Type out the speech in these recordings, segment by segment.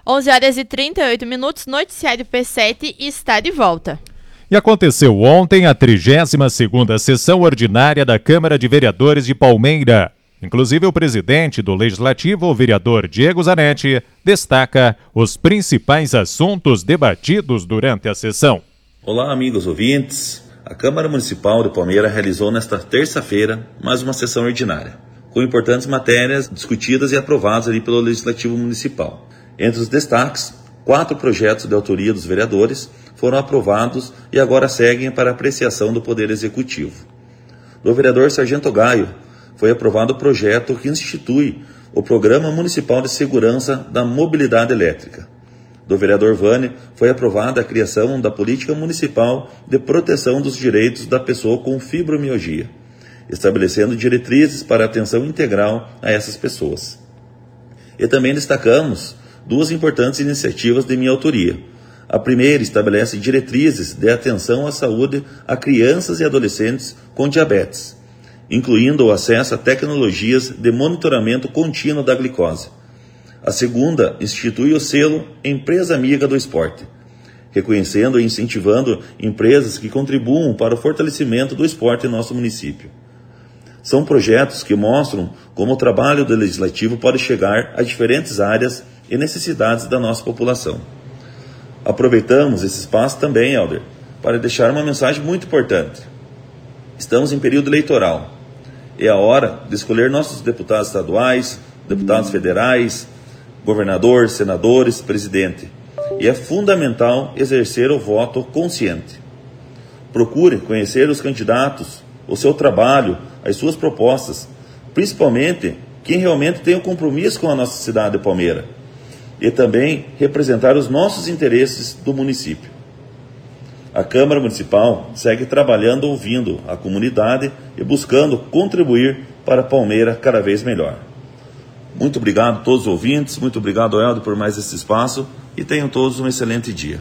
11h38, noticiário P7 está de volta. E aconteceu ontem a 32ª sessão ordinária da Câmara de Vereadores de Palmeira. Inclusive o presidente do Legislativo, o vereador Diego Zanetti, destaca os principais assuntos debatidos durante a sessão. Olá, amigos ouvintes. A Câmara Municipal de Palmeira realizou nesta terça-feira mais uma sessão ordinária, com importantes matérias discutidas e aprovadas ali pelo Legislativo Municipal. Entre os destaques, 4 projetos de autoria dos vereadores foram aprovados e agora seguem para apreciação do Poder Executivo. Do vereador Sargento Gaio, foi aprovado o projeto que institui o Programa Municipal de Segurança da Mobilidade Elétrica. Do vereador Vane, foi aprovada a criação da Política Municipal de Proteção dos Direitos da Pessoa com Fibromialgia, estabelecendo diretrizes para atenção integral a essas pessoas. E também destacamos 2 importantes iniciativas de minha autoria. A primeira estabelece diretrizes de atenção à saúde a crianças e adolescentes com diabetes, incluindo o acesso a tecnologias de monitoramento contínuo da glicose. A segunda institui o selo Empresa Amiga do Esporte, reconhecendo e incentivando empresas que contribuam para o fortalecimento do esporte em nosso município. São projetos que mostram como o trabalho do Legislativo pode chegar a diferentes áreas e necessidades da nossa população. Aproveitamos esse espaço também, Helder, para deixar uma mensagem muito importante. Estamos em período eleitoral. É a hora de escolher nossos deputados estaduais, deputados federais, governador, senadores, presidente. E é fundamental exercer o voto consciente. Procure conhecer os candidatos, o seu trabalho, as suas propostas, principalmente quem realmente tem um compromisso com a nossa cidade de Palmeira, e também representar os nossos interesses do município. A Câmara Municipal segue trabalhando ouvindo a comunidade e buscando contribuir para Palmeira cada vez melhor. Muito obrigado a todos os ouvintes, muito obrigado, Helder, por mais esse espaço e tenham todos um excelente dia.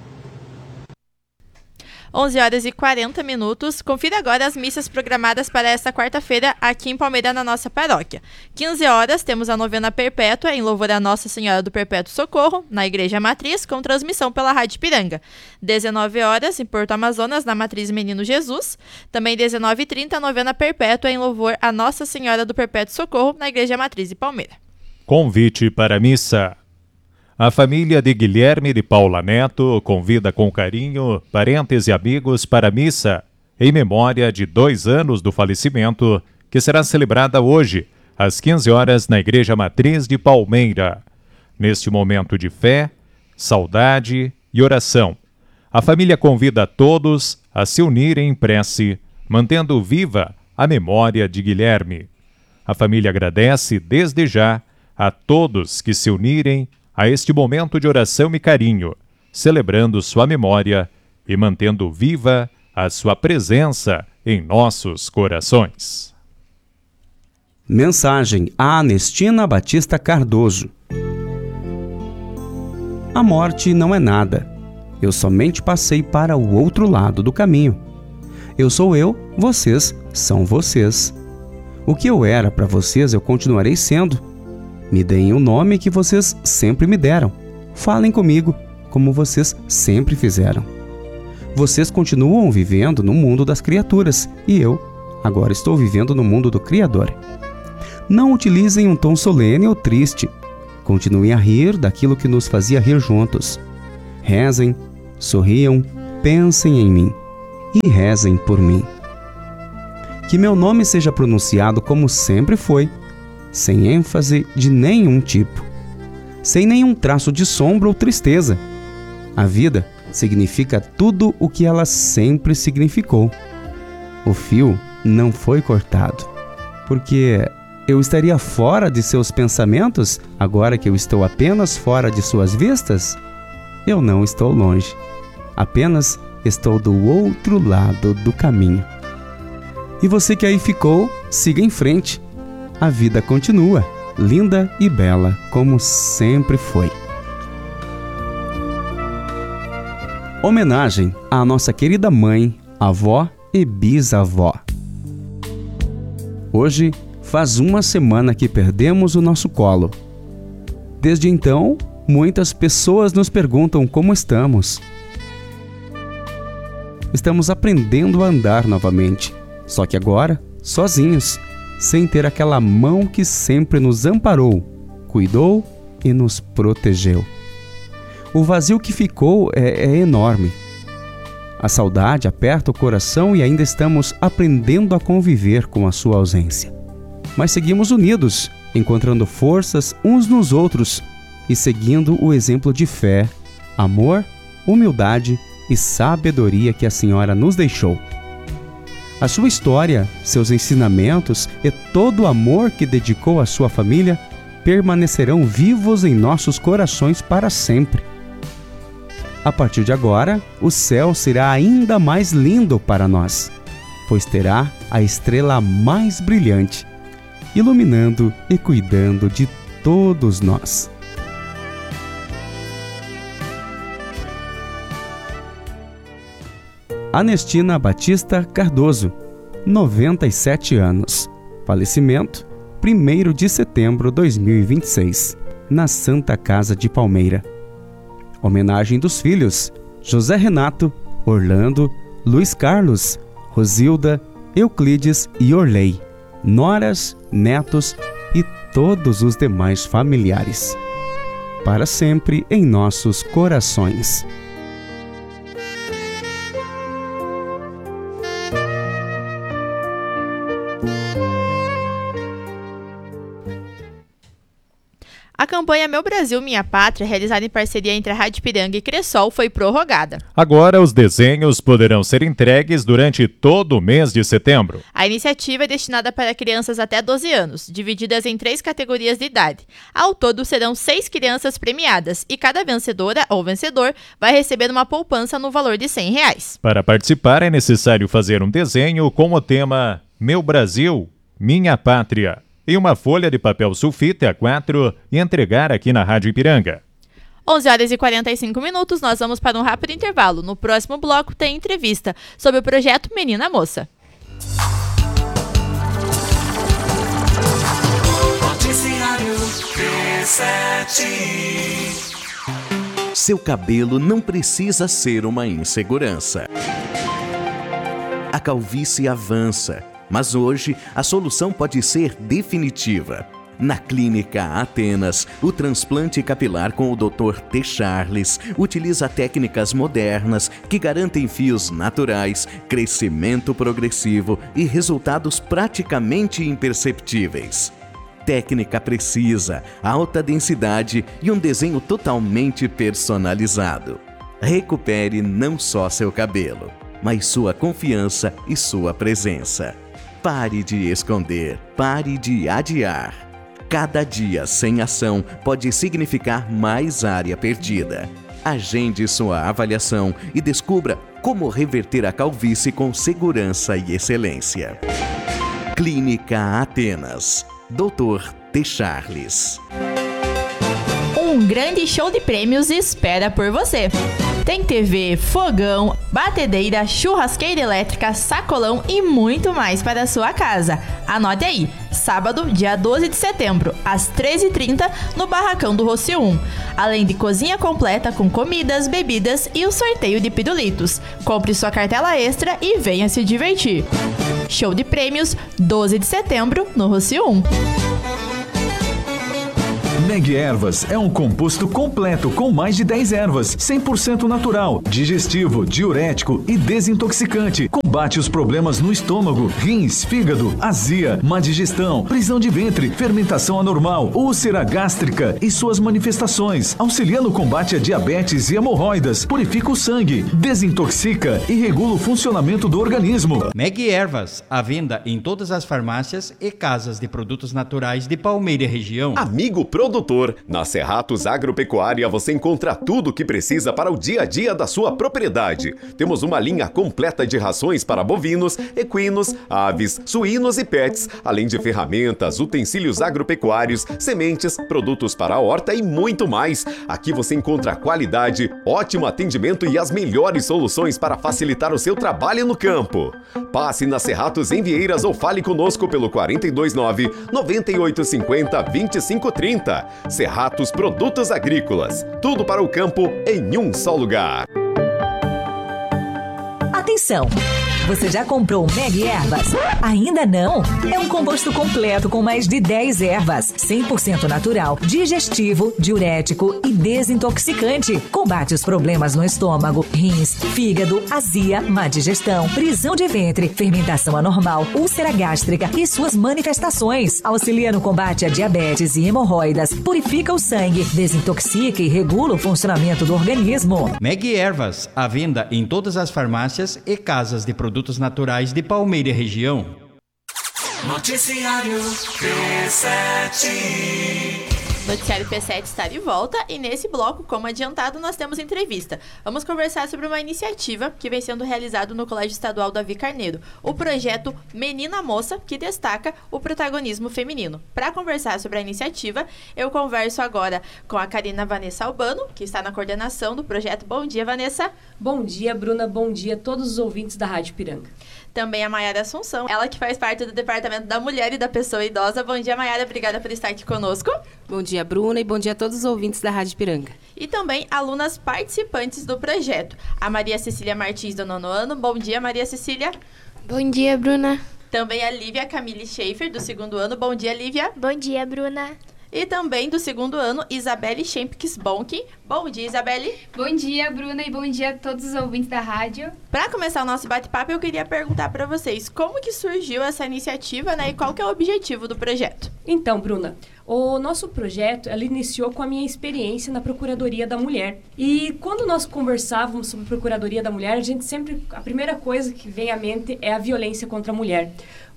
11h40. Confira agora as missas programadas para esta quarta-feira aqui em Palmeira, na nossa paróquia. 15h temos a novena perpétua em louvor a Nossa Senhora do Perpétuo Socorro, na Igreja Matriz, com transmissão pela Rádio Piranga. 19h em Porto Amazonas, na Matriz Menino Jesus. Também 19h30, a novena perpétua em louvor a Nossa Senhora do Perpétuo Socorro, na Igreja Matriz de Palmeira. Convite para a missa. A família de Guilherme de Paula Neto convida com carinho parentes e amigos para a missa em memória de 2 anos do falecimento, que será celebrada hoje, às 15h, na Igreja Matriz de Palmeira. Neste momento de fé, saudade e oração, a família convida a todos a se unirem em prece, mantendo viva a memória de Guilherme. A família agradece desde já a todos que se unirem a este momento de oração e carinho, celebrando sua memória e mantendo viva a sua presença em nossos corações. Mensagem a Anestina Batista Cardoso. A morte não é nada. Eu somente passei para o outro lado do caminho. Eu sou eu, vocês são vocês. O que eu era para vocês eu continuarei sendo. Me deem o nome que vocês sempre me deram. Falem comigo, como vocês sempre fizeram. Vocês continuam vivendo no mundo das criaturas, e eu agora estou vivendo no mundo do Criador. Não utilizem um tom solene ou triste. Continuem a rir daquilo que nos fazia rir juntos. Rezem, sorriam, pensem em mim e rezem por mim. Que meu nome seja pronunciado como sempre foi, sem ênfase de nenhum tipo, sem nenhum traço de sombra ou tristeza. A vida significa tudo o que ela sempre significou. O fio não foi cortado, porque eu estaria fora de seus pensamentos agora que eu estou apenas fora de suas vistas? Eu não estou longe, apenas estou do outro lado do caminho. E você que aí ficou, siga em frente. A vida continua, linda e bela, como sempre foi. Homenagem à nossa querida mãe, avó e bisavó. Hoje faz uma semana que perdemos o nosso colo. Desde então, Muitas pessoas nos perguntam como estamos. Estamos aprendendo a andar novamente, só que agora, sozinhos, sem ter aquela mão que sempre nos amparou, cuidou e nos protegeu. O vazio que ficou é enorme. A saudade aperta o coração e ainda estamos aprendendo a conviver com a sua ausência. Mas seguimos unidos, encontrando forças uns nos outros e seguindo o exemplo de fé, amor, humildade e sabedoria que a senhora nos deixou. A sua história, seus ensinamentos e todo o amor que dedicou à sua família permanecerão vivos em nossos corações para sempre. A partir de agora, o céu será ainda mais lindo para nós, pois terá a estrela mais brilhante, iluminando e cuidando de todos nós. Anestina Batista Cardoso, 97 anos. Falecimento, 1º de setembro de 2026, na Santa Casa de Palmeira. Homenagem dos filhos: José Renato, Orlando, Luiz Carlos, Rosilda, Euclides e Orley, noras, netos e todos os demais familiares. Para sempre em nossos corações. A campanha Meu Brasil, Minha Pátria, realizada em parceria entre a Rádio Ipiranga e Cressol, foi prorrogada. Agora os desenhos poderão ser entregues durante todo o mês de setembro. A iniciativa é destinada para crianças até 12 anos, divididas em 3 categorias de idade. Ao todo, serão 6 crianças premiadas e cada vencedora ou vencedor vai receber uma poupança no valor de R$100. Para participar, é necessário fazer um desenho com o tema Meu Brasil, Minha Pátria e uma folha de papel sulfite A4 e entregar aqui na Rádio Ipiranga. 11h45, nós vamos para um rápido intervalo. No próximo bloco tem entrevista sobre o projeto Menina Moça. Noticiário P7. Seu cabelo não precisa ser uma insegurança. A calvície avança, mas hoje a solução pode ser definitiva. Na Clínica Atenas, o transplante capilar com o Dr. T. Charles utiliza técnicas modernas que garantem fios naturais, crescimento progressivo e resultados praticamente imperceptíveis. Técnica precisa, alta densidade e um desenho totalmente personalizado. Recupere não só seu cabelo, mas sua confiança e sua presença. Pare de esconder, pare de adiar. Cada dia sem ação pode significar mais área perdida. Agende sua avaliação e descubra como reverter a calvície com segurança e excelência. Clínica Atenas, Dr. T. Charles. Um grande show de prêmios espera por você. Tem TV, fogão, batedeira, churrasqueira elétrica, sacolão e muito mais para a sua casa. Anote aí, sábado, dia 12 de setembro, às 13h30, no Barracão do Rocio 1. Além de cozinha completa com comidas, bebidas e o sorteio de pirulitos. Compre sua cartela extra e venha se divertir. Show de prêmios, 12 de setembro, no Rocio 1. Meg Ervas é um composto completo com mais de 10 ervas, 100% natural, digestivo, diurético e desintoxicante. Combate os problemas no estômago, rins, fígado, azia, má digestão, prisão de ventre, fermentação anormal, úlcera gástrica e suas manifestações. Auxilia no combate a diabetes e hemorroidas, purifica o sangue, desintoxica e regula o funcionamento do organismo. Meg Ervas, à venda em todas as farmácias e casas de produtos naturais de Palmeira e região. Amigo produtor, na Cerratos Agropecuária você encontra tudo o que precisa para o dia a dia da sua propriedade. Temos uma linha completa de rações rações para bovinos, equinos, aves, suínos e pets, além de ferramentas, utensílios agropecuários, sementes, produtos para a horta e muito mais. Aqui você encontra qualidade, ótimo atendimento e as melhores soluções para facilitar o seu trabalho no campo. Passe na Cerratos em Vieiras ou fale conosco pelo 429-9850-2530. Cerratos Produtos Agrícolas. Tudo para o campo em um só lugar. Atenção! Você já comprou o Meg Ervas? Ainda não? É um composto completo com mais de 10 ervas, 100% natural, digestivo, diurético e desintoxicante. Combate os problemas no estômago, rins, fígado, azia, má digestão, prisão de ventre, fermentação anormal, úlcera gástrica e suas manifestações. Auxilia no combate a diabetes e hemorroidas, purifica o sangue, desintoxica e regula o funcionamento do organismo. Meg Ervas, à venda em todas as farmácias e casas de produtos naturais de Palmeira e região. Noticiário P7. Noticiário P7 está de volta e nesse bloco, como adiantado, nós temos entrevista. Vamos conversar sobre uma iniciativa que vem sendo realizada no Colégio Estadual Davi Carneiro, o projeto Menina Moça, que destaca o protagonismo feminino. Para conversar sobre a iniciativa, eu converso agora com a Karina Vanessa Albano, que está na coordenação do projeto. Bom dia, Vanessa. Bom dia, Bruna. Bom dia a todos os ouvintes da Rádio Piranga. Também a Maiara Assunção, ela que faz parte do Departamento da Mulher e da Pessoa Idosa. Bom dia, Maiara. Obrigada por estar aqui conosco. Bom dia, Bruna, e bom dia a todos os ouvintes da Rádio Piranga. E também alunas participantes do projeto. A Maria Cecília Martins, do 9º ano. Bom dia, Maria Cecília. Bom dia, Bruna. Também a Lívia Camille Schaefer, do 2º ano. Bom dia, Lívia. Bom dia, Bruna. E também do 2º ano, Isabelle Schempkes-Bonk. Bom dia, Isabelle. Bom dia, Bruna, e bom dia a todos os ouvintes da rádio. Para começar o nosso bate-papo, eu queria perguntar para vocês como que surgiu essa iniciativa, né? E qual que é o objetivo do projeto? Então, Bruna, o nosso projeto, ele iniciou com a minha experiência na Procuradoria da Mulher. E quando nós conversávamos sobre Procuradoria da Mulher, a primeira coisa que vem à mente é a violência contra a mulher.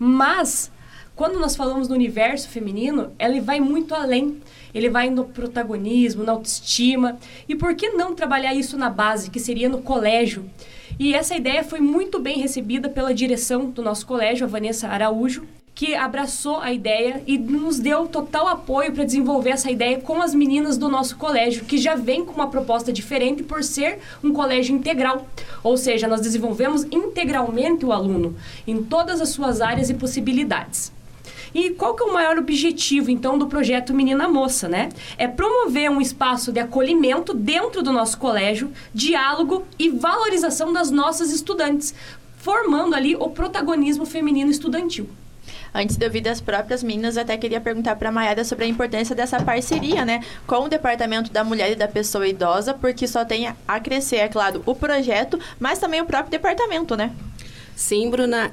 Mas quando nós falamos no universo feminino, ele vai muito além. Ele vai no protagonismo, na autoestima. E por que não trabalhar isso na base, que seria no colégio? E essa ideia foi muito bem recebida pela direção do nosso colégio, a Vanessa Araújo, que abraçou a ideia e nos deu total apoio para desenvolver essa ideia com as meninas do nosso colégio, que já vem com uma proposta diferente por ser um colégio integral. Ou seja, nós desenvolvemos integralmente o aluno em todas as suas áreas e possibilidades. E qual que é o maior objetivo, então, do projeto Menina Moça, né? É promover um espaço de acolhimento dentro do nosso colégio, diálogo e valorização das nossas estudantes, formando ali o protagonismo feminino estudantil. Antes de ouvir das próprias meninas, eu até queria perguntar para a Maiara sobre a importância dessa parceria, né, com o Departamento da Mulher e da Pessoa Idosa, porque só tem a crescer, é claro, o projeto, mas também o próprio departamento, né? Sim, Bruna,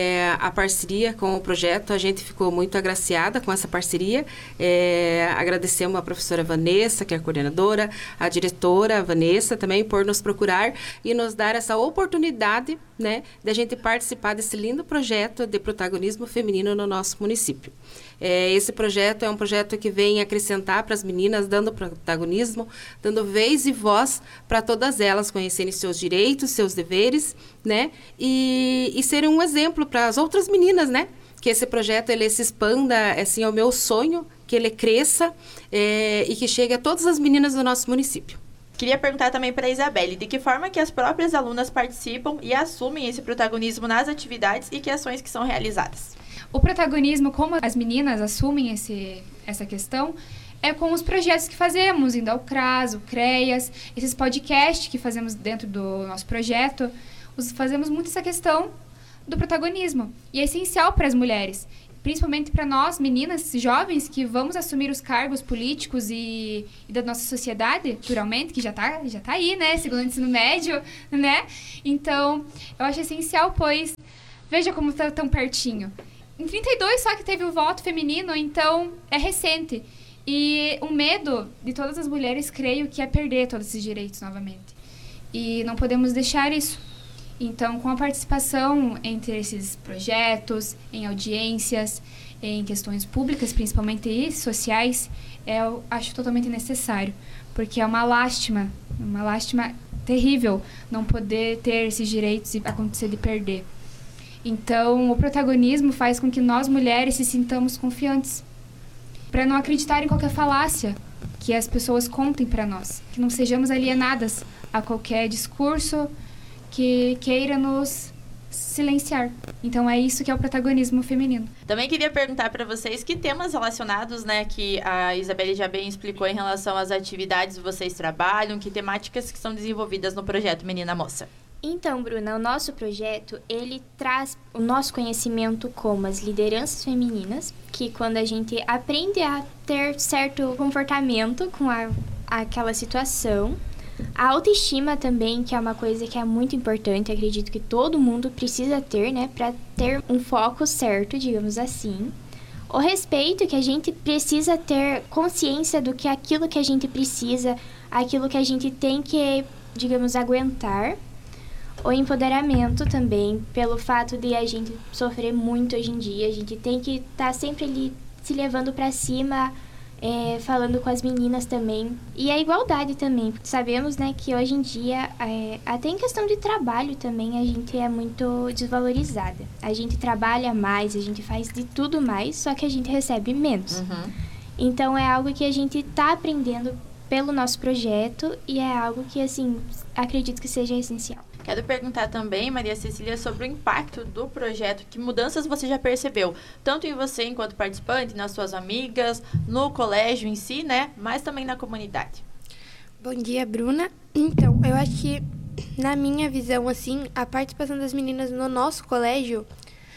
a parceria com o projeto, a gente ficou muito agraciada com essa parceria. Agradecemos a professora Vanessa, que é a coordenadora, a diretora Vanessa também, por nos procurar e nos dar essa oportunidade, né, de a gente participar desse lindo projeto de protagonismo feminino no nosso município. Esse projeto é um projeto que vem acrescentar para as meninas, dando protagonismo, dando vez e voz para todas elas conhecerem seus direitos, seus deveres, né? E serem um exemplo para as outras meninas, né? Que esse projeto ele se expanda, assim, é o meu sonho, que ele cresça e que chegue a todas as meninas do nosso município. Queria perguntar também para a Isabelle, de que forma que as próprias alunas participam e assumem esse protagonismo nas atividades e que ações que são realizadas? O protagonismo, como as meninas assumem essa questão, é com os projetos que fazemos, indo ao CRAS, o CREAS, esses podcasts que fazemos dentro do nosso projeto, fazemos muito essa questão do protagonismo. E é essencial para as mulheres, principalmente para nós, meninas jovens, que vamos assumir os cargos políticos e da nossa sociedade, naturalmente, que já tá aí, né? Segundo o ensino médio, né? Então, eu acho essencial, pois, veja como está tão pertinho. Em 32 só que teve o voto feminino, então é recente. E o medo de todas as mulheres, creio que é perder todos esses direitos novamente. E não podemos deixar isso. Então, com a participação entre esses projetos, em audiências, em questões públicas, principalmente e sociais, eu acho totalmente necessário. Porque é uma lástima terrível não poder ter esses direitos e acontecer de perder. Então, o protagonismo faz com que nós, mulheres, se sintamos confiantes. Para não acreditar em qualquer falácia que as pessoas contem para nós. Que não sejamos alienadas a qualquer discurso que queira nos silenciar. Então é isso que é o protagonismo feminino. Também queria perguntar para vocês que temas relacionados, né, que a Isabelle já bem explicou em relação às atividades que vocês trabalham, que temáticas que são desenvolvidas no projeto Menina Moça. Então, Bruna, o nosso projeto, ele traz o nosso conhecimento como as lideranças femininas, que quando a gente aprende a ter certo comportamento com aquela situação, a autoestima também, que é uma coisa que é muito importante, acredito que todo mundo precisa ter, né, para ter um foco certo, digamos assim. O respeito, que a gente precisa ter consciência do que aquilo que a gente precisa, aquilo que a gente tem que, digamos, aguentar. O empoderamento também, pelo fato de a gente sofrer muito hoje em dia, a gente tem que estar sempre ali se levando para cima, falando com as meninas também. E a igualdade também. Sabemos, né, que hoje em dia, até em questão de trabalho também, a gente é muito desvalorizada. A gente trabalha mais, a gente faz de tudo mais, só que a gente recebe menos. Então é algo que a gente está aprendendo pelo nosso projeto e é algo que, assim, acredito que seja essencial. Quero perguntar também, Maria Cecília, sobre o impacto do projeto, que mudanças você já percebeu, tanto em você enquanto participante, nas suas amigas, no colégio em si, né, mas também na comunidade. Bom dia, Bruna. Então, eu acho que, na minha visão, assim, a participação das meninas no nosso colégio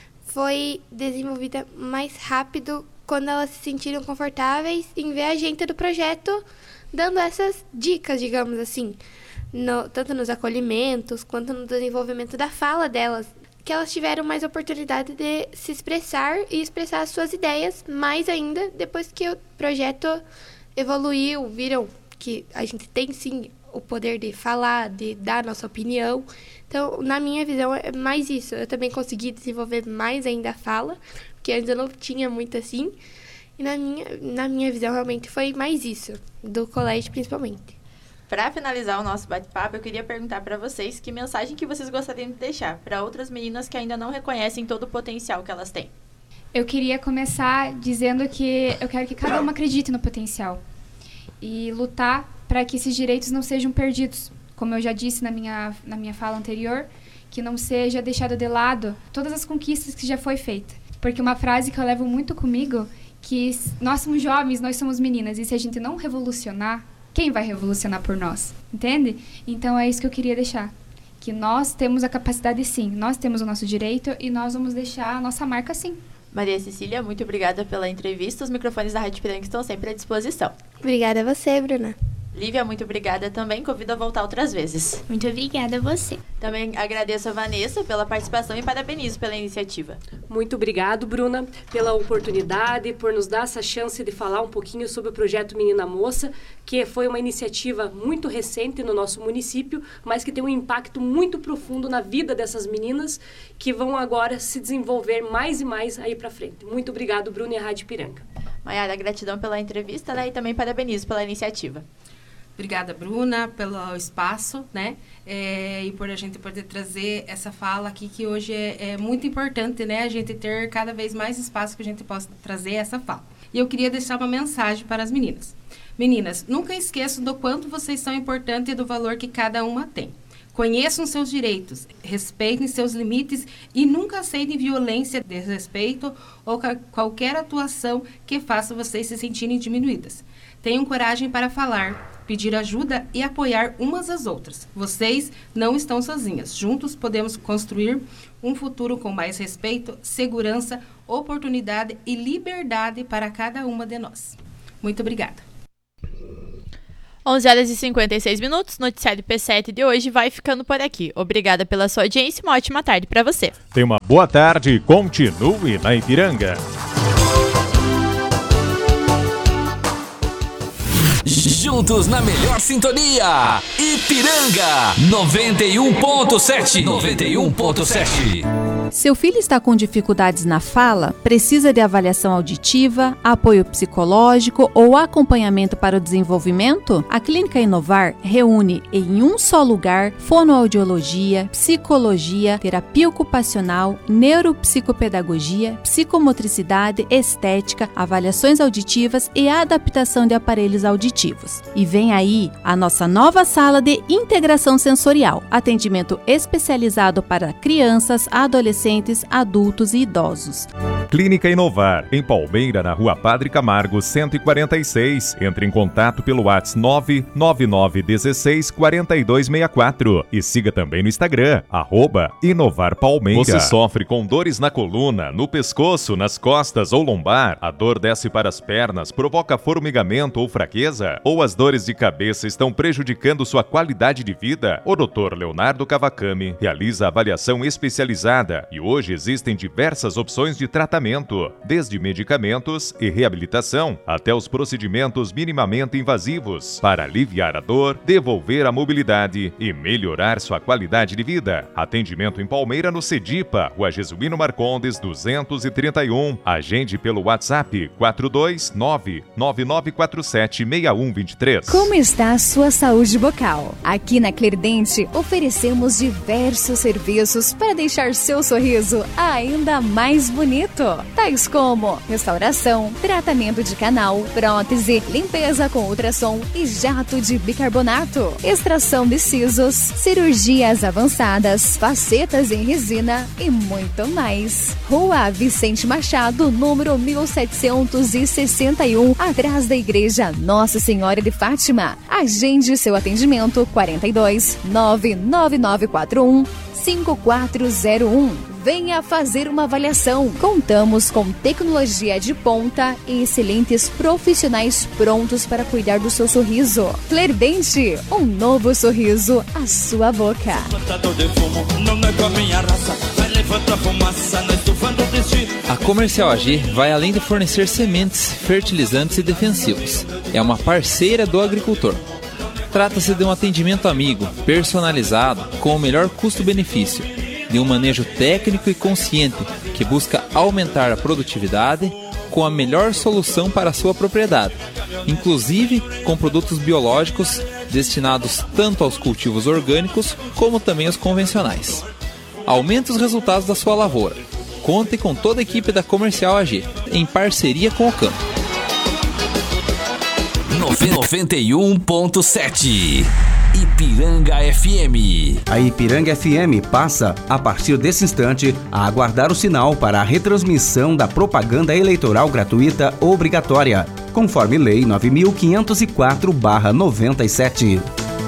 foi desenvolvida mais rápido quando elas se sentiram confortáveis em ver a gente do projeto dando essas dicas, digamos assim. Tanto nos acolhimentos, quanto no desenvolvimento da fala delas, que elas tiveram mais oportunidade de se expressar e expressar as suas ideias, mais ainda depois que o projeto evoluiu, viram que a gente tem sim o poder de falar, de dar nossa opinião. Então, na minha visão, é mais isso. Eu também consegui desenvolver mais ainda a fala, porque antes eu não tinha muito assim. E na minha visão, realmente foi mais isso, do colégio principalmente. Para finalizar o nosso bate-papo, eu queria perguntar para vocês que mensagem que vocês gostariam de deixar para outras meninas que ainda não reconhecem todo o potencial que elas têm. Eu queria começar dizendo que eu quero que cada uma acredite no potencial e lutar para que esses direitos não sejam perdidos. Como eu já disse na minha fala anterior, que não seja deixado de lado todas as conquistas que já foi feita. Porque uma frase que eu levo muito comigo, que nós somos jovens, nós somos meninas, e se a gente não revolucionar, quem vai revolucionar por nós? Entende? Então é isso que eu queria deixar. Que nós temos a capacidade sim, nós temos o nosso direito e nós vamos deixar a nossa marca sim. Maria Cecília, muito obrigada pela entrevista. Os microfones da Rádio Piranga estão sempre à disposição. Obrigada a você, Bruna. Lívia, muito obrigada também. Convido a voltar outras vezes. Muito obrigada a você. Também agradeço a Vanessa pela participação e parabenizo pela iniciativa. Muito obrigado, Bruna, pela oportunidade, por nos dar essa chance de falar um pouquinho sobre o projeto Menina Moça, que foi uma iniciativa muito recente no nosso município, mas que tem um impacto muito profundo na vida dessas meninas, que vão agora se desenvolver mais e mais aí para frente. Muito obrigado, Bruna e a Rádio Piranga. Maiara, gratidão pela entrevista, né? E também parabenizo pela iniciativa. Obrigada, Bruna, pelo espaço, né? E por a gente poder trazer essa fala aqui, que hoje é muito importante, né? A gente ter cada vez mais espaço que a gente possa trazer essa fala. E eu queria deixar uma mensagem para as meninas. Meninas, nunca esqueçam do quanto vocês são importantes e do valor que cada uma tem. Conheçam seus direitos, respeitem seus limites e nunca aceitem violência, desrespeito ou qualquer atuação que faça vocês se sentirem diminuídas. Tenham coragem para falar, pedir ajuda e apoiar umas às outras. Vocês não estão sozinhas. Juntos podemos construir um futuro com mais respeito, segurança, oportunidade e liberdade para cada uma de nós. Muito obrigada. 11h56. Noticiário P7 de hoje vai ficando por aqui. Obrigada pela sua audiência e uma ótima tarde para você. Tenha uma boa tarde e continue na Ipiranga. Juntos na melhor sintonia. Ipiranga 91.7. 91.7. Seu filho está com dificuldades na fala? Precisa de avaliação auditiva, apoio psicológico ou acompanhamento para o desenvolvimento? A Clínica Inovar reúne em um só lugar fonoaudiologia, psicologia, terapia ocupacional, neuropsicopedagogia, psicomotricidade, estética, avaliações auditivas e adaptação de aparelhos auditivos. E vem aí a nossa nova sala de integração sensorial, atendimento especializado para crianças, adolescentes, adultos e idosos. Clínica Inovar, em Palmeira, na Rua Padre Camargo, 146. Entre em contato pelo WhatsApp 999164264 e siga também no Instagram, @InovarPalmeira. Você sofre com dores na coluna, no pescoço, nas costas ou lombar? A dor desce para as pernas, provoca formigamento ou fraqueza? Ou as dores de cabeça estão prejudicando sua qualidade de vida? O Dr. Leonardo Cavacami realiza avaliação especializada e hoje existem diversas opções de tratamento, desde medicamentos e reabilitação até os procedimentos minimamente invasivos para aliviar a dor, devolver a mobilidade e melhorar sua qualidade de vida. Atendimento em Palmeira, no Cedipa, Rua Jesuíno Marcondes 231. Agende pelo WhatsApp 429-9947-6123. Como está a sua saúde bucal? Aqui na Clerdente oferecemos diversos serviços para deixar seu sorriso ainda mais bonito. Tais como restauração, tratamento de canal, prótese, limpeza com ultrassom e jato de bicarbonato, extração de sisos, cirurgias avançadas, facetas em resina e muito mais. Rua Vicente Machado, número 1761, atrás da Igreja Nossa Senhora de Fátima. Agende seu atendimento 42 99941 5401. Venha fazer uma avaliação. Contamos com tecnologia de ponta e excelentes profissionais prontos para cuidar do seu sorriso. Clerdente, um novo sorriso à sua boca. A Comercial AG vai além de fornecer sementes, fertilizantes e defensivos. É uma parceira do agricultor. Trata-se de um atendimento amigo, personalizado, com o melhor custo-benefício, de um manejo técnico e consciente que busca aumentar a produtividade com a melhor solução para a sua propriedade, inclusive com produtos biológicos destinados tanto aos cultivos orgânicos como também aos convencionais. Aumente os resultados da sua lavoura. Conte com toda a equipe da Comercial AG, em parceria com o campo. 91.7 Ipiranga FM. A Ipiranga FM passa, a partir desse instante, a aguardar o sinal para a retransmissão da propaganda eleitoral gratuita obrigatória, conforme Lei 9.504/97.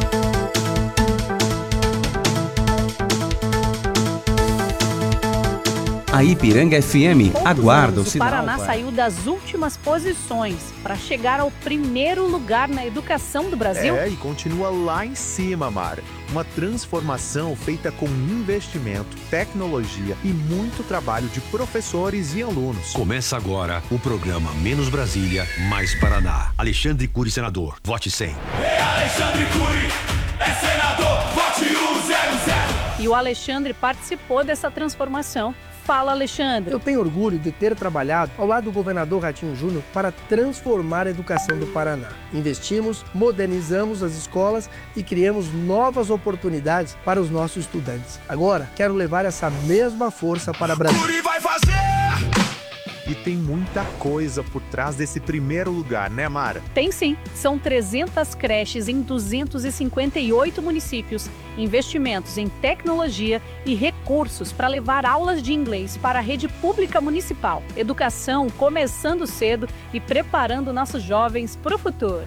A Ipiranga FM aguarda o sinal. O Paraná saiu das últimas posições para chegar ao primeiro lugar na educação do Brasil. E continua lá em cima, Mara. Uma transformação feita com investimento, tecnologia e muito trabalho de professores e alunos. Começa agora o programa Menos Brasília, Mais Paraná. Alexandre Cury, senador. Vote 100. Alexandre Cury é senador. Vote 100. E o Alexandre participou dessa transformação. Fala, Alexandre. Eu tenho orgulho de ter trabalhado ao lado do governador Ratinho Júnior para transformar a educação do Paraná. Investimos, modernizamos as escolas e criamos novas oportunidades para os nossos estudantes. Agora, quero levar essa mesma força para Brasília. Cury vai fazer! E tem muita coisa por trás desse primeiro lugar, né, Mara? Tem sim. São 300 creches em 258 municípios, investimentos em tecnologia e recursos para levar aulas de inglês para a rede pública municipal. Educação começando cedo e preparando nossos jovens para o futuro.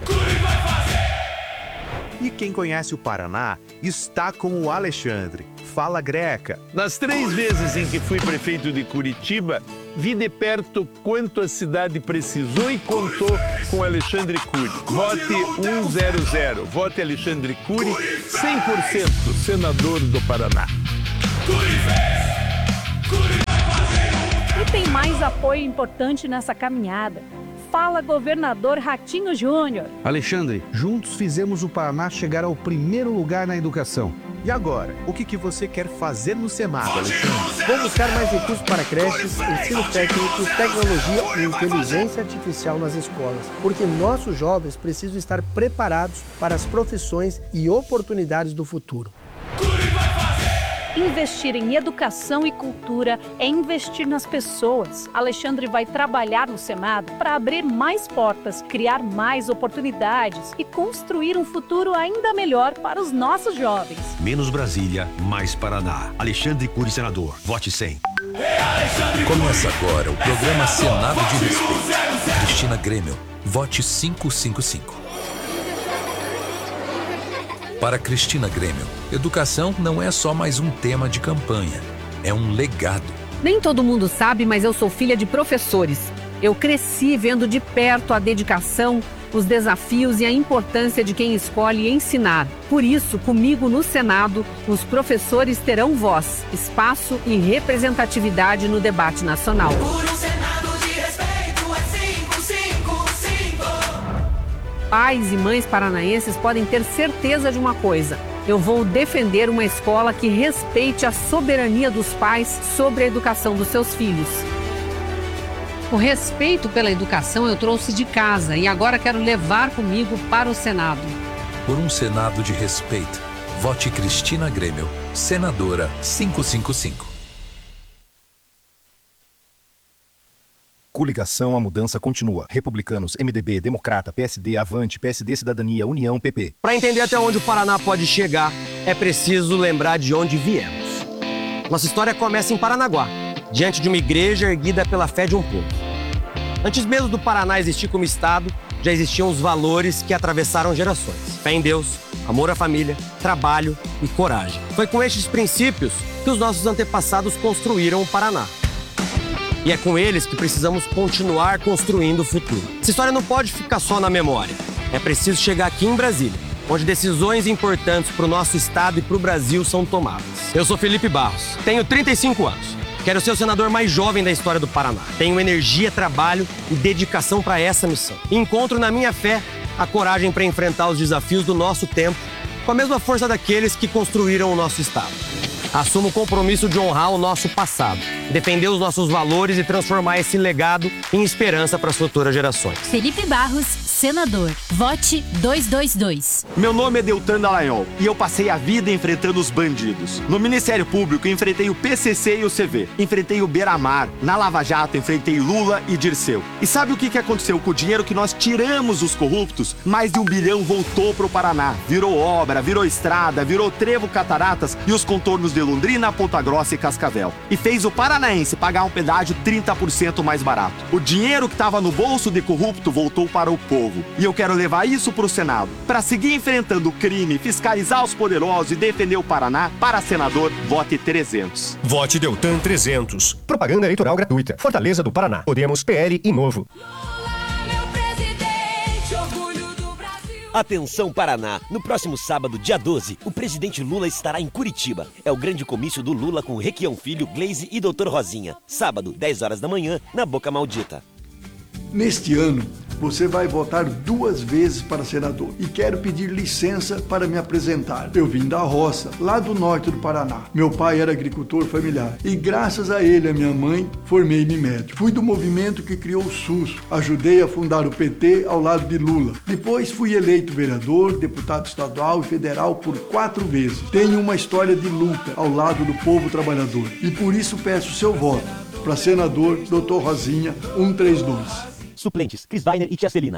E quem conhece o Paraná está com o Alexandre. Fala, Greca. Nas 3 vezes em que fui prefeito de Curitiba, vi de perto quanto a cidade precisou e contou com Alexandre Cury. Vote 100. Vote Alexandre Cury, 100% senador do Paraná. E tem mais apoio importante nessa caminhada. Fala, governador Ratinho Júnior. Alexandre, juntos fizemos o Paraná chegar ao primeiro lugar na educação. E agora, o que você quer fazer no Senado, Alexandre? Vou buscar mais recursos para creches, ensino técnico, tecnologia e inteligência artificial nas escolas, porque nossos jovens precisam estar preparados para as profissões e oportunidades do futuro. Investir em educação e cultura é investir nas pessoas. Alexandre vai trabalhar no Senado para abrir mais portas, criar mais oportunidades e construir um futuro ainda melhor para os nossos jovens. Menos Brasília, mais Paraná. Alexandre Cury, senador. Vote 100. Começa agora o programa Senado de Respeito. Cristina Grêmio, vote 555. Para Cristina Grêmio, educação não é só mais um tema de campanha, é um legado. Nem todo mundo sabe, mas eu sou filha de professores. Eu cresci vendo de perto a dedicação, os desafios e a importância de quem escolhe ensinar. Por isso, comigo no Senado, os professores terão voz, espaço e representatividade no debate nacional. Pais e mães paranaenses podem ter certeza de uma coisa: eu vou defender uma escola que respeite a soberania dos pais sobre a educação dos seus filhos. O respeito pela educação eu trouxe de casa e agora quero levar comigo para o Senado. Por um Senado de respeito, vote Cristina Grêmio, senadora 555. Coligação A Mudança Continua. Republicanos, MDB, Democrata, PSD, Avante, PSD Cidadania, União, PP. Para entender até onde o Paraná pode chegar, é preciso lembrar de onde viemos. Nossa história começa em Paranaguá, diante de uma igreja erguida pela fé de um povo. Antes mesmo do Paraná existir como estado, já existiam os valores que atravessaram gerações. Fé em Deus, amor à família, trabalho e coragem. Foi com estes princípios que os nossos antepassados construíram o Paraná. E é com eles que precisamos continuar construindo o futuro. Essa história não pode ficar só na memória. É preciso chegar aqui em Brasília, onde decisões importantes para o nosso estado e para o Brasil são tomadas. Eu sou Felipe Barros, tenho 35 anos. Quero ser o senador mais jovem da história do Paraná. Tenho energia, trabalho e dedicação para essa missão. Encontro na minha fé a coragem para enfrentar os desafios do nosso tempo com a mesma força daqueles que construíram o nosso estado. Assumo o compromisso de honrar o nosso passado, defender os nossos valores e transformar esse legado em esperança para as futuras gerações. Felipe Barros, senador. Vote 222. Meu nome é Deltan Dallagnol e eu passei a vida enfrentando os bandidos. No Ministério Público, enfrentei o PCC e o CV. Enfrentei o Beira-Mar. Na Lava Jato, enfrentei Lula e Dirceu. E sabe o que aconteceu com o dinheiro que nós tiramos dos corruptos? Mais de 1 bilhão voltou para o Paraná. Virou obra, virou estrada, virou trevo, cataratas e os contornos de Londrina, Ponta Grossa e Cascavel. E fez o paranaense pagar um pedágio 30% mais barato. O dinheiro que estava no bolso de corrupto voltou para o povo. E eu quero levar isso para o Senado. Para seguir enfrentando o crime, fiscalizar os poderosos e defender o Paraná, para senador, vote 300. Vote Deltan 300. Propaganda eleitoral gratuita. Fortaleza do Paraná. Podemos, PL e Novo. Atenção Paraná, no próximo sábado, dia 12, o presidente Lula estará em Curitiba. É o grande comício do Lula com Requião Filho, Gleise e Dr. Rosinha. Sábado, 10 horas da manhã, na Boca Maldita. Neste ano, você vai votar 2 vezes para senador e quero pedir licença para me apresentar. Eu vim da roça, lá do norte do Paraná. Meu pai era agricultor familiar e graças a ele, a minha mãe, formei-me médico. Fui do movimento que criou o SUS, ajudei a fundar o PT ao lado de Lula. Depois fui eleito vereador, deputado estadual e federal por 4 vezes. Tenho uma história de luta ao lado do povo trabalhador e por isso peço seu voto para senador Dr. Rosinha 132. Suplentes, Cris Weiner e Tia Celina.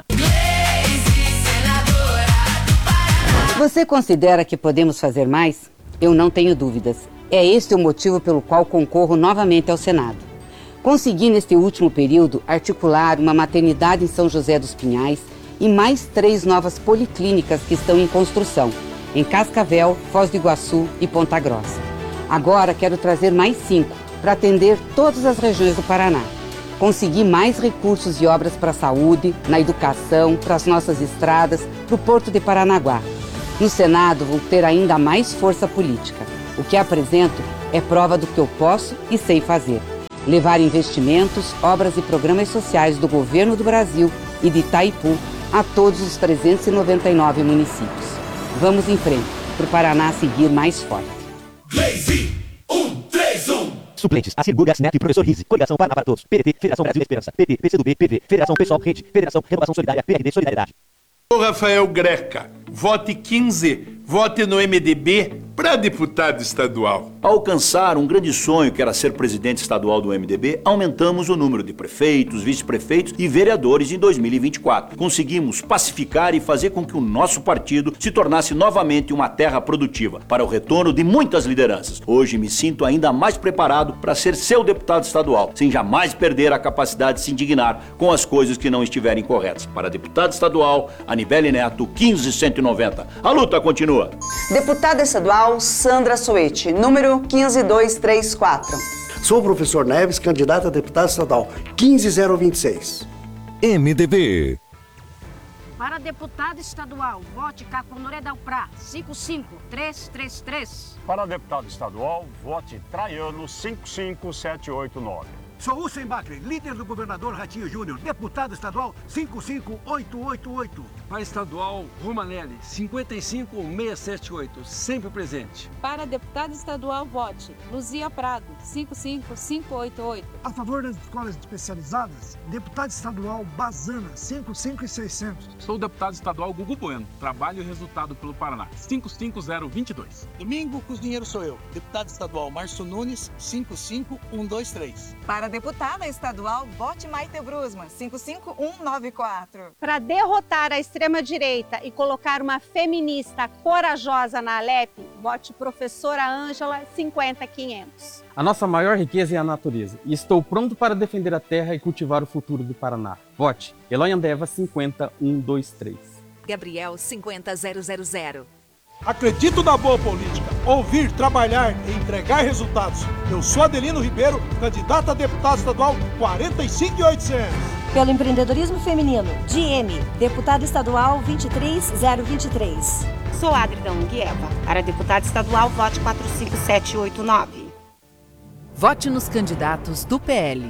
Você considera que podemos fazer mais? Eu não tenho dúvidas. É este o motivo pelo qual concorro novamente ao Senado. Consegui, neste último período, articular uma maternidade em São José dos Pinhais e mais 3 novas policlínicas que estão em construção, em Cascavel, Foz do Iguaçu e Ponta Grossa. Agora quero trazer mais 5 para atender todas as regiões do Paraná. Consegui mais recursos e obras para a saúde, na educação, para as nossas estradas, para o Porto de Paranaguá. No Senado vou ter ainda mais força política. O que apresento é prova do que eu posso e sei fazer. Levar investimentos, obras e programas sociais do governo do Brasil e de Itaipu a todos os 399 municípios. Vamos em frente, para o Paraná seguir mais forte. Glaze 131. Suplentes, Acir Gurgas Neto e Professor Rizzi. Coligação Paraná para Todos. PDT, Federação Brasil Esperança. PT, PCdoB, PV, Federação Pessoal Rede, Federação Renovação Solidária, PRD Solidariedade. O Rafael Greca, vote 15, vote no MDB para deputado estadual. Ao alcançar um grande sonho que era ser presidente estadual do MDB, aumentamos o número de prefeitos, vice-prefeitos e vereadores em 2024. Conseguimos pacificar e fazer com que o nosso partido se tornasse novamente uma terra produtiva para o retorno de muitas lideranças. Hoje me sinto ainda mais preparado para ser seu deputado estadual, sem jamais perder a capacidade de se indignar com as coisas que não estiverem corretas. Para deputado estadual, Anibele Neto, 15190. A luta continua. Deputada estadual Sandra Soete, número 15234. Sou o professor Neves, candidato a deputado estadual 15026. MDB. Para deputado estadual, vote Caconuré Dalprá, 55333. Para deputado estadual, vote Traiano, 55789. Sou Hussein Bakri, líder do governador Ratinho Júnior, deputado estadual 55888. Para estadual, Romanelli, 55678, sempre presente. Para deputado estadual, vote Luzia Prado, 55588. A favor das escolas especializadas, deputado estadual Bazana, 55600. Sou deputado estadual Gugu Bueno, trabalho e resultado pelo Paraná, 55022. Domingo Cozinheiro sou eu, deputado estadual Márcio Nunes, 55123. Para deputada estadual, vote Maite Brusman, 55194. Para derrotar a extrema-direita e colocar uma feminista corajosa na Alep, vote professora Ângela, 50500. A nossa maior riqueza é a natureza e estou pronto para defender a terra e cultivar o futuro do Paraná. Vote Eloy Andeva, 50123. Gabriel, 50000. Acredito na boa política, ouvir, trabalhar e entregar resultados. Eu sou Adelino Ribeiro, candidato a deputado estadual 45800. Pelo empreendedorismo feminino, DM, deputado estadual 23023. Sou Adriana Guieva, para deputado estadual, vote 45789. Vote nos candidatos do PL.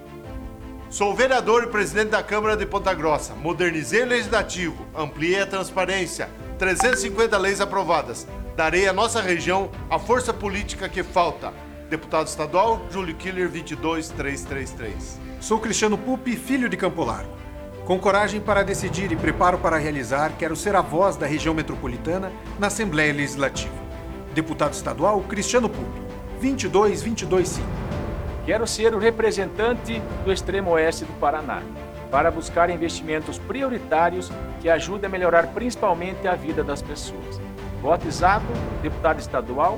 Sou vereador e presidente da Câmara de Ponta Grossa. Modernizei o legislativo, ampliei a transparência, 350 leis aprovadas. Darei à nossa região a força política que falta. Deputado estadual, Júlio Killer, 22333. Sou Cristiano Pupi, filho de Campo Largo. Com coragem para decidir e preparo para realizar, quero ser a voz da região metropolitana na Assembleia Legislativa. Deputado estadual, Cristiano Pupi, 22225. Quero ser o representante do extremo oeste do Paraná, para buscar investimentos prioritários que ajudem a melhorar principalmente a vida das pessoas. Voto exato, deputado estadual,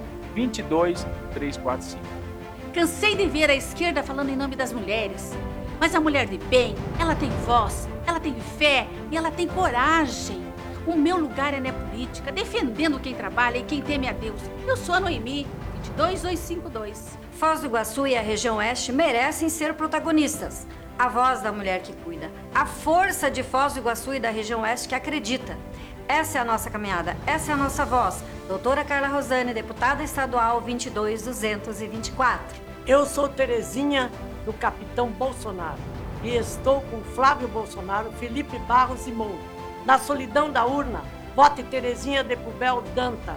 22345. Cansei de ver a esquerda falando em nome das mulheres. Mas a mulher de bem, ela tem voz, ela tem fé e ela tem coragem. O meu lugar é na política, defendendo quem trabalha e quem teme a Deus. Eu sou a Noemi, 22252. Foz do Iguaçu e a região oeste merecem ser protagonistas. A voz da mulher que cuida. A força de Foz do Iguaçu e da região oeste que acredita. Essa é a nossa caminhada, essa é a nossa voz. Doutora Carla Rosane, deputada estadual 22224. Eu sou Terezinha do Capitão Bolsonaro e estou com Flávio Bolsonaro, Felipe Barros e Moura. Na solidão da urna, vote Terezinha de Pubel Dantas,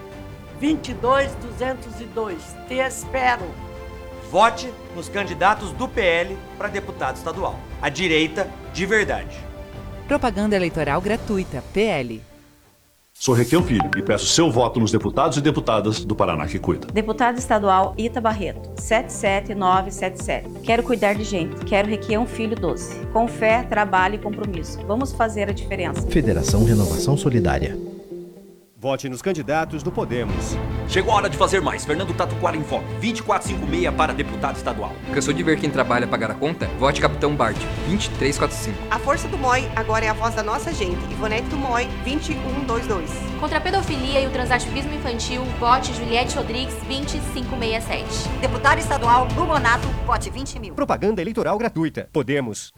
22202. Te espero. Vote nos candidatos do PL para deputado estadual. A direita de verdade. Propaganda eleitoral gratuita, PL. Sou Requião Filho e peço seu voto nos deputados e deputadas do Paraná que cuida. Deputado estadual Ita Barreto, 77977. Quero cuidar de gente. Quero Requião Filho 12. Com fé, trabalho e compromisso. Vamos fazer a diferença. Federação Renovação Solidária. Vote nos candidatos do Podemos. Chegou a hora de fazer mais. Fernando Tatuquara em Foco, 2456 para deputado estadual. Cansou de ver quem trabalha pagar a conta? Vote Capitão Bart, 2345. A força do MOI agora é a voz da nossa gente. Ivonete do MOI, 21122. Contra a pedofilia e o transativismo infantil, vote Juliette Rodrigues, 2567. Deputado estadual Lumonato, vote 20.000. Propaganda eleitoral gratuita. Podemos.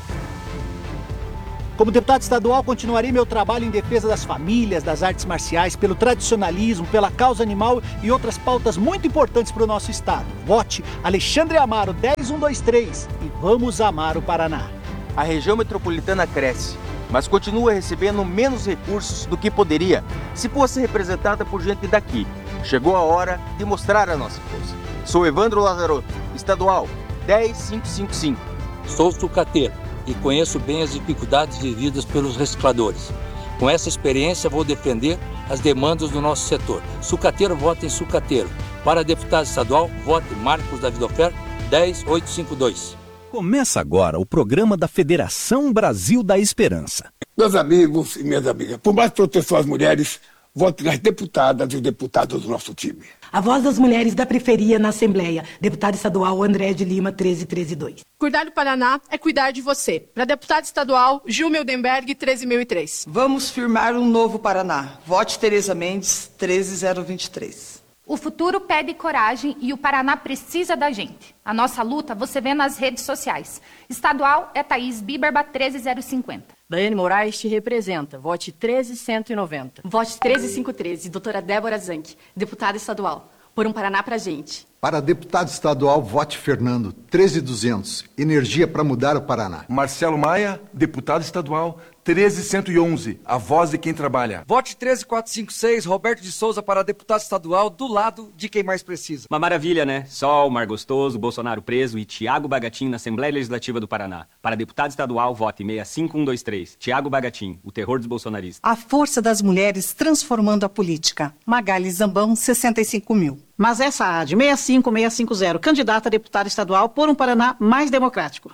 Como deputado estadual, continuarei meu trabalho em defesa das famílias, das artes marciais, pelo tradicionalismo, pela causa animal e outras pautas muito importantes para o nosso estado. Vote Alexandre Amaro, 10123 e vamos amar o Paraná. a região metropolitana cresce, mas continua recebendo menos recursos do que poderia se fosse representada por gente daqui. Chegou a hora de mostrar a nossa força. Sou Evandro Lazarotto, estadual 10555. Sou sucateiro e conheço bem as dificuldades vividas pelos recicladores. Com essa experiência, vou defender as demandas do nosso setor. Sucateiro, vota em sucateiro. Para deputado estadual, vote Marcos Davidofer, 10852. Começa agora o programa da Federação Brasil da Esperança. Meus amigos e minhas amigas, por mais proteção às mulheres, vote nas deputadas e os deputados do nosso time. A voz das mulheres da periferia na Assembleia. Deputado estadual André de Lima, 13132. Cuidar do Paraná é cuidar de você. Para deputado estadual, Gil Mildenberg, 13003. Vamos firmar um novo Paraná. Vote Tereza Mendes, 13023. O futuro pede coragem e o Paraná precisa da gente. A nossa luta você vê nas redes sociais. Estadual é Thaís Biberba, 13050. Daiane Moraes te representa. Vote 13190. Vote 13513, doutora Débora Zanck, deputada estadual. Por um Paraná pra gente. Para deputado estadual, vote Fernando, 13200. Energia para mudar o Paraná. Marcelo Maia, deputado estadual, 13111. A voz de quem trabalha. Vote 13456, Roberto de Souza para deputado estadual, do lado de quem mais precisa. Uma maravilha, né? Sol, mar gostoso, Bolsonaro preso e Tiago Bagatin na Assembleia Legislativa do Paraná. Para deputado estadual, vote 65123. Tiago Bagatin, o terror dos bolsonaristas. A força das mulheres transformando a política. Magali Zambão, 65.000. Mas essa AD 65650, candidata a deputada estadual por um Paraná mais democrático.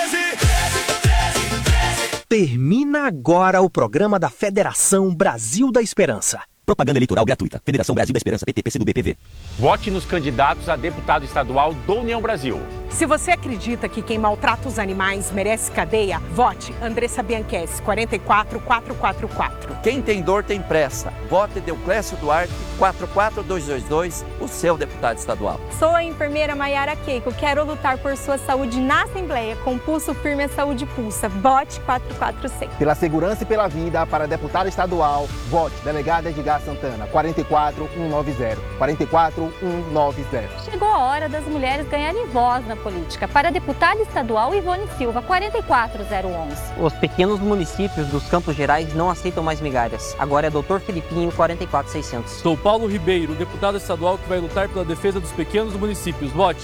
Termina agora o programa da Federação Brasil da Esperança. Propaganda eleitoral gratuita. Federação Brasil da Esperança, PT, PCdoB, PV. Vote nos candidatos a deputado estadual do União Brasil. Se você acredita que quem maltrata os animais merece cadeia, vote Andressa Bianchessi, 44444. Quem tem dor tem pressa. Vote Deoclésio Duarte, 44222, o seu deputado estadual. Sou a enfermeira Maiara Keiko. Quero lutar por sua saúde na Assembleia. Com pulso firme, a saúde pulsa. Vote 446. Pela segurança e pela vida, para deputado estadual, vote delegada Edgar Santana, 44190. 44190. Chegou a hora das mulheres ganharem voz na política. Para deputada estadual, Ivone Silva, 44011. Os pequenos municípios dos Campos Gerais não aceitam mais migalhas. Agora é Dr. Filipinho, 44600. Sou Paulo Ribeiro, deputado estadual que vai lutar pela defesa dos pequenos municípios. Vote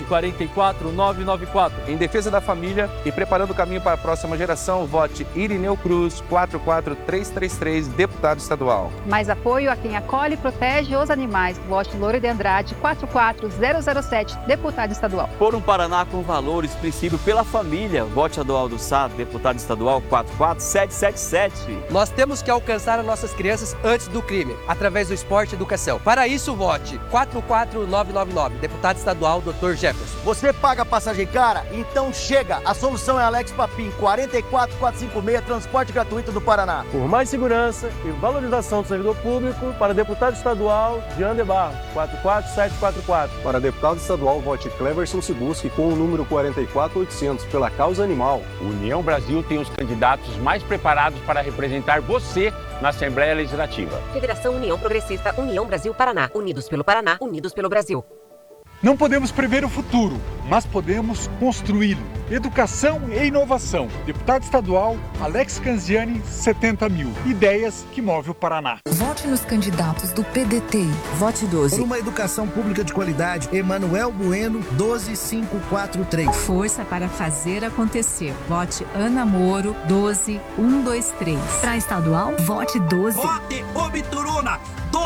44994. Em defesa da família e preparando o caminho para a próxima geração, vote Irineu Cruz, 44333, deputado estadual. Mais apoio a quem acolhe e protege os animais. Vote Loura de Andrade, 44007, deputado estadual. Por um Paraná com valores, princípio pela família. Vote Adualdo Sá, deputado estadual, 44777. Nós temos que alcançar as nossas crianças antes do crime, através do esporte e educação. Para isso, vote 44999, deputado estadual, Dr. Jefferson. Você paga passagem cara? Então chega! A solução é Alex Papim, 44456, transporte gratuito do Paraná. Por mais segurança e valorização do servidor público, para deputado estadual, Jean de Barros, 44744. Para deputado estadual, vote Cleverson Cibusque com o número 44800, pela causa animal. União Brasil tem os candidatos mais preparados para representar você na Assembleia Legislativa. Federação União Progressista, União Brasil Paraná. Unidos pelo Paraná, unidos pelo Brasil. Não podemos prever o futuro, mas podemos construí-lo. Educação e inovação. Deputado estadual, Alex Canziani, 70.000. Ideias que movem o Paraná. Vote nos candidatos do PDT. Vote 12. Por uma educação pública de qualidade, Emanuel Bueno, 12543. Força para fazer acontecer. Vote Ana Moro, 12123. Para estadual, vote 12. Vote Obituruna,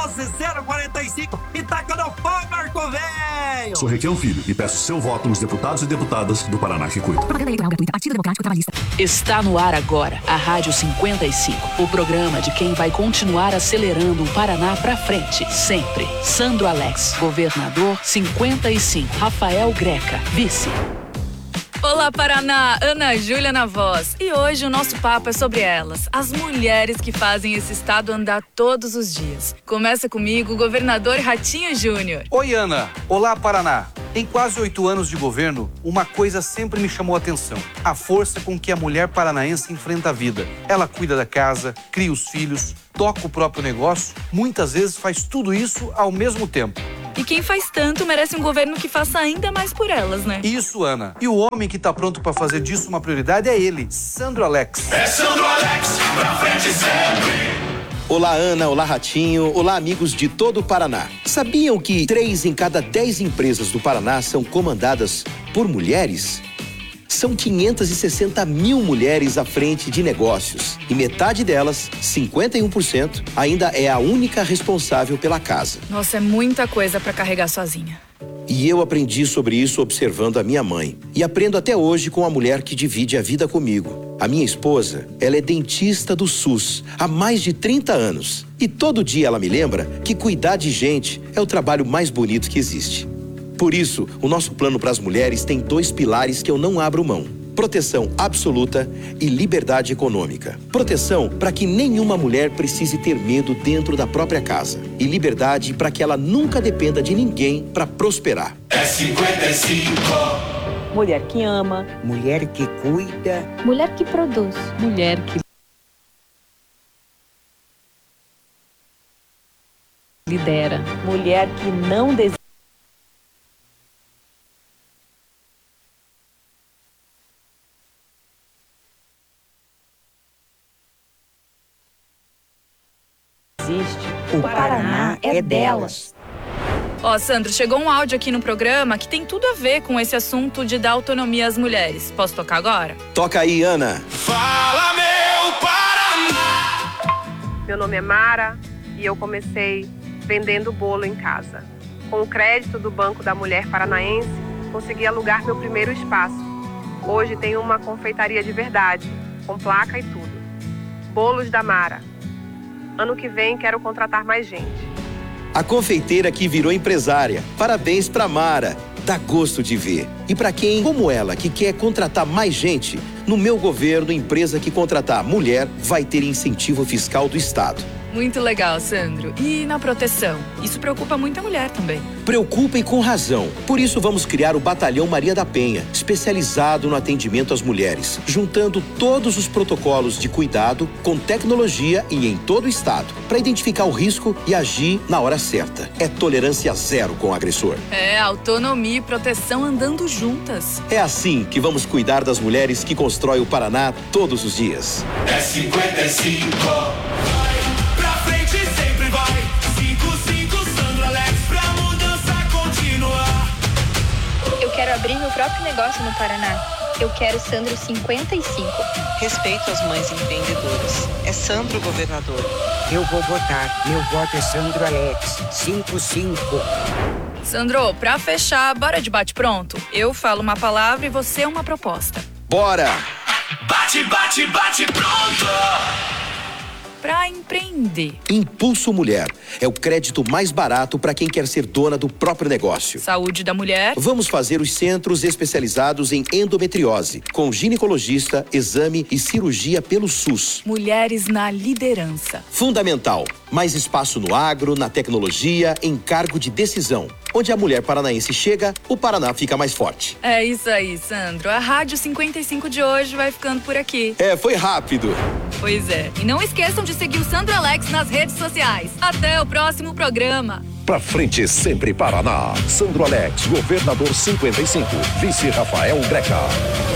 12045. E taca no pau, Marco Velho! Sou Requião Filho e peço seu voto nos deputados e deputadas do Paraná que cuida. Propaganda eleitoral gratuita, Partido Democrático Trabalhista. Está no ar agora a Rádio 55, o programa de quem vai continuar acelerando o Paraná pra frente, sempre. Sandro Alex, governador 55, Rafael Greca, vice. Olá, Paraná! Ana Júlia na voz. E hoje o nosso papo é sobre elas, as mulheres que fazem esse estado andar todos os dias. Começa comigo o governador Ratinho Júnior. Oi, Ana. Olá, Paraná. Em quase 8 anos de governo, uma coisa sempre me chamou a atenção: a força com que a mulher paranaense enfrenta a vida. Ela cuida da casa, cria os filhos, toca o próprio negócio, muitas vezes faz tudo isso ao mesmo tempo. E quem faz tanto merece um governo que faça ainda mais por elas, né? Isso, Ana. E o homem que tá pronto pra fazer disso uma prioridade é ele, Sandro Alex. É Sandro Alex, pra frente sempre. Olá, Ana. Olá, Ratinho. Olá, amigos de todo o Paraná. Sabiam que 3 em cada 10 empresas do Paraná são comandadas por mulheres? São 560 mil mulheres à frente de negócios. E metade delas, 51%, ainda é a única responsável pela casa. Nossa, é muita coisa pra carregar sozinha. E eu aprendi sobre isso observando a minha mãe. E aprendo até hoje com a mulher que divide a vida comigo. A minha esposa, ela é dentista do SUS há mais de 30 anos. E todo dia ela me lembra que cuidar de gente é o trabalho mais bonito que existe. Por isso, o nosso plano para as mulheres tem 2 pilares que eu não abro mão: proteção absoluta e liberdade econômica. Proteção para que nenhuma mulher precise ter medo dentro da própria casa. E liberdade para que ela nunca dependa de ninguém para prosperar. É 55. Mulher que ama. Mulher que cuida. Mulher que produz. Mulher que lidera. Mulher que não desiste. O Paraná é delas. Ó, Sandro, chegou um áudio aqui no programa que tem tudo a ver com esse assunto de dar autonomia às mulheres. Posso tocar agora? Toca aí, Ana. Fala, meu Paraná! Meu nome é Mara e eu comecei vendendo bolo em casa. Com o crédito do Banco da Mulher Paranaense, consegui alugar meu primeiro espaço. Hoje tenho uma confeitaria de verdade, com placa e tudo. Bolos da Mara. Ano que vem quero contratar mais gente. A confeiteira que virou empresária. Parabéns pra Mara. Dá gosto de ver. E pra quem, como ela, que quer contratar mais gente, no meu governo, empresa que contratar mulher vai ter incentivo fiscal do Estado. Muito legal, Sandro. E na proteção? Isso preocupa muita mulher também. Preocupa e com razão. Por isso vamos criar o Batalhão Maria da Penha, especializado no atendimento às mulheres, juntando todos os protocolos de cuidado com tecnologia e em todo o estado, para identificar o risco e agir na hora certa. É tolerância zero com o agressor. É, autonomia e proteção andando juntas. É assim que vamos cuidar das mulheres que constroem o Paraná todos os dias. É 55. Pra frente sempre vai. 55 Sandro Alex pra mudança continuar. Eu quero abrir meu próprio negócio no Paraná. Eu quero Sandro 55. Respeito às mães empreendedoras. É Sandro governador. Eu vou votar. Meu voto é Sandro Alex. 55. Sandro, pra fechar, bora de bate-pronto? Eu falo uma palavra e você uma proposta. Bora! Bate, bate, bate, pronto! Pra empreender. Impulso Mulher é o crédito mais barato para quem quer ser dona do próprio negócio. Saúde da mulher. Vamos fazer os centros especializados em endometriose, com ginecologista, exame e cirurgia pelo SUS. Mulheres na liderança. Fundamental. Mais espaço no agro, na tecnologia, em cargo de decisão. Onde a mulher paranaense chega, o Paraná fica mais forte. É isso aí, Sandro. A Rádio 55 de hoje vai ficando por aqui. Foi rápido. Pois é. E não esqueçam de seguir o Sandro Alex nas redes sociais. Até o próximo programa. Pra frente sempre Paraná. Sandro Alex, governador 55. Vice Rafael Greca.